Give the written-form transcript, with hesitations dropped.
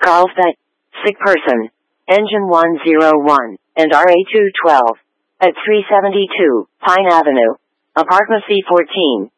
Carlsbad. Sick person. Engine 101 and RA212 at 372 Pine Avenue. Apartment C14.